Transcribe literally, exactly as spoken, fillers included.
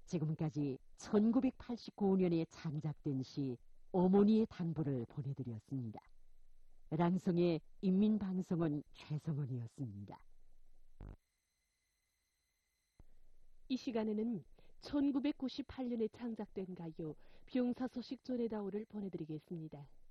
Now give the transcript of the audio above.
지금까지 천구백팔십구 년에 창작된 시 어머니의 당부를 보내드렸습니다. 랑성의 인민방송은 최성원이었습니다. 이 시간에는 천구백구십팔 년에 창작된 가요 병사소식 전해다오를 보내드리겠습니다.